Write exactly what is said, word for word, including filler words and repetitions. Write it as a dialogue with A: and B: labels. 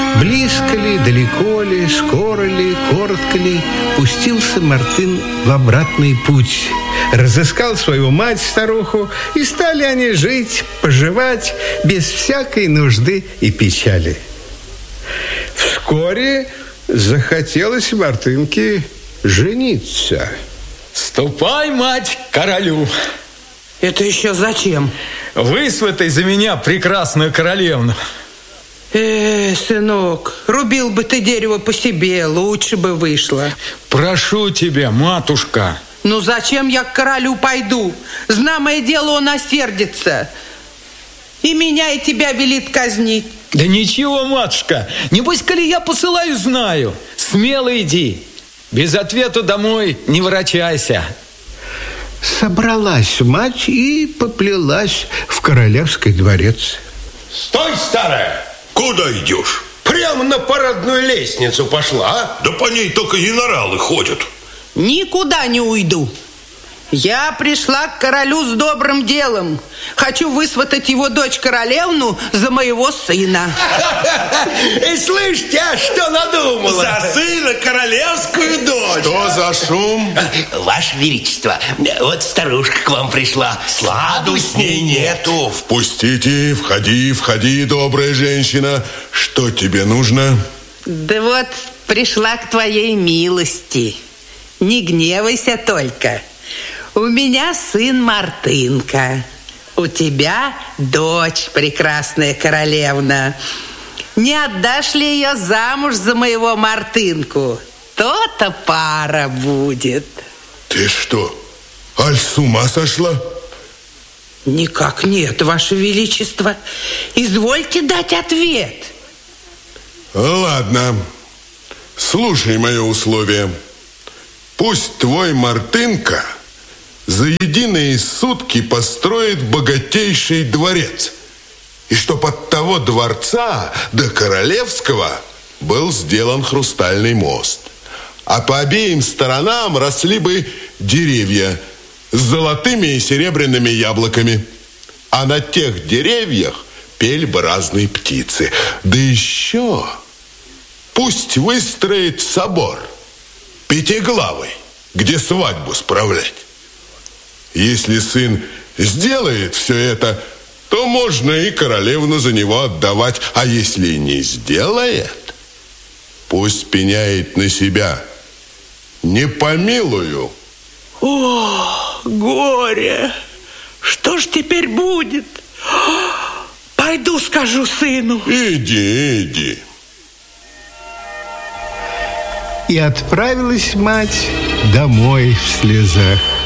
A: Близко ли, далеко ли, скоро ли, коротко ли, пустился Мартын в обратный путь. Разыскал свою мать-старуху, и стали они жить, поживать без всякой нужды и печали. Вскоре захотелось Мартынке жениться.
B: Ступай, мать, к королю.
C: Это еще зачем?
B: Высватай за меня прекрасную королевну.
C: Э, сынок, рубил бы ты дерево по себе, лучше бы вышло.
B: Прошу тебя, матушка.
C: Ну зачем я к королю пойду? Знамое дело, он осердится. И меня, и тебя велит казнить.
B: Да ничего, матушка, небось, коли я посылаю, знаю. Смело иди. Без ответа домой не ворочайся.
A: Собралась мать и поплелась в королевский дворец.
D: Стой, старая!
E: Куда идешь?
D: Прямо на парадную лестницу пошла, а?
E: Да по ней только генералы ходят.
C: Никуда не уйду. Я пришла к королю с добрым делом. Хочу высватать его дочь королевну за моего сына.
D: И слышите, а что надумала?
E: За сына королевскую дочь.
F: Что за шум?
G: Ваше Величество, вот старушка к вам пришла.
E: Сладу с ней нету.
F: Впустите, входи, входи, добрая женщина. Что тебе нужно?
C: Да вот пришла к твоей милости. Не гневайся только. У меня сын Мартынка. У тебя дочь, прекрасная королевна. Не отдашь ли ее замуж за моего Мартынку? То-то пара будет.
F: Ты что, аль с ума сошла?
C: Никак нет, Ваше Величество. Извольте дать ответ.
F: Ладно, слушай мое условие. Пусть твой Мартынка за единые сутки построит богатейший дворец, и чтоб от того дворца до королевского был сделан хрустальный мост, а по обеим сторонам росли бы деревья с золотыми и серебряными яблоками, а на тех деревьях пели бы разные птицы. Да еще пусть выстроит собор пятиглавый, где свадьбу справлять. Если сын сделает все это, то можно и королевну за него отдавать. А если не сделает, пусть пеняет на себя. Не помилую.
C: О, горе! Что ж теперь будет? Пойду скажу сыну.
F: Иди, иди.
A: И отправилась мать домой в слезах.